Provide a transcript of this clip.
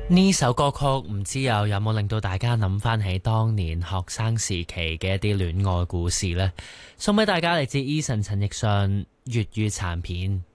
呢首歌曲唔知有冇令到大家諗翻起當年學生時期嘅一啲戀愛故事呢？送俾大家嚟自 Eason 陳奕迅粵語殘片。